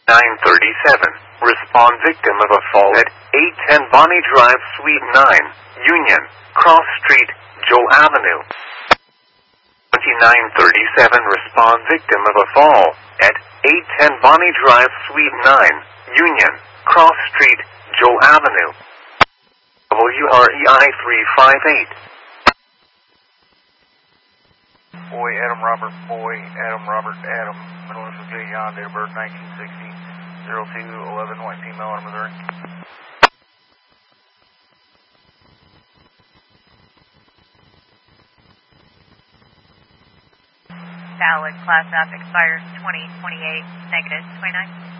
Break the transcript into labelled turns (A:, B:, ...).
A: 937. Respond victim of a fall at 810 Bonnie Drive, Suite 9, Union, Cross Street, Joe Avenue. 2937. Respond victim of a fall at 810 Bonnie Drive, Suite 9, Union, Cross Street, Joe Avenue. WREI 358.
B: Boy, Adam Robert, Adam, middle initial J. John, date of birth 1960, 0211, white female out of Missouri.
C: Valid, class F, expires 2028, negative 29.